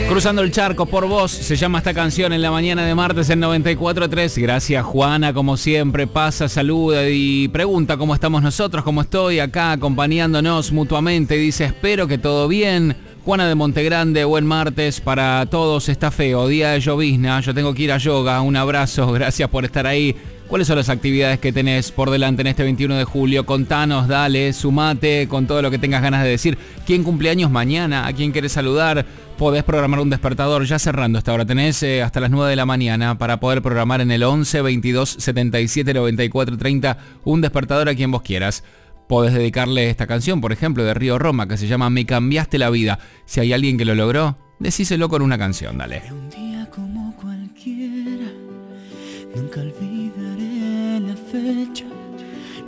Cruzando el charco por vos, se llama esta canción en la mañana de martes en 94.3. Gracias Juana, como siempre, pasa, saluda y pregunta cómo estamos nosotros, cómo estoy acá acompañándonos mutuamente. Dice, espero que todo bien. Juana de Montegrande, buen martes para todos. Está feo, día de llovizna, yo tengo que ir a yoga. Un abrazo, gracias por estar ahí. ¿Cuáles son las actividades que tenés por delante en este 21 de julio? Contanos, dale, sumate con todo lo que tengas ganas de decir. ¿Quién cumpleaños mañana? ¿A quién querés saludar? Podés programar un despertador, ya cerrando esta hora. Tenés hasta las 9 de la mañana para poder programar en el 11 22 77 94 30 un despertador a quien vos quieras. Podés dedicarle esta canción, por ejemplo, de Río Roma, que se llama Me cambiaste la vida. Si hay alguien que lo logró, decíselo con una canción, dale.